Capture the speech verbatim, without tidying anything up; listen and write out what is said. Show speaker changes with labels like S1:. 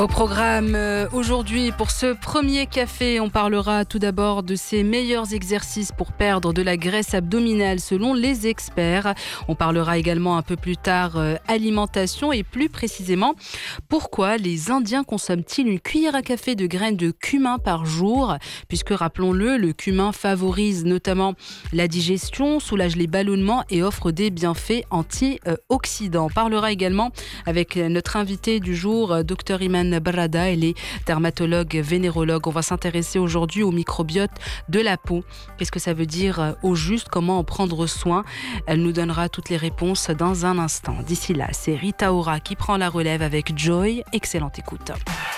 S1: Au programme euh, aujourd'hui, pour ce premier café, on parlera tout d'abord de ces meilleurs exercices pour perdre de la graisse abdominale selon les experts. On parlera également un peu plus tard euh, alimentation et plus précisément pourquoi les Indiens consomment-ils une cuillère à café de graines de cumin par jour, puisque rappelons-le, le cumin favorise notamment la digestion, soulage les ballonnements et offre des bienfaits antioxydants. On parlera également avec notre invité du jour, Dr Iman Barada, elle est dermatologue vénérologue. On va s'intéresser aujourd'hui au microbiote de la peau. Qu'est-ce que ça veut dire au juste? Comment en prendre soin? Elle nous donnera toutes les réponses dans un instant. D'ici là, c'est Rita Ora qui prend la relève avec Joy. Excellente écoute.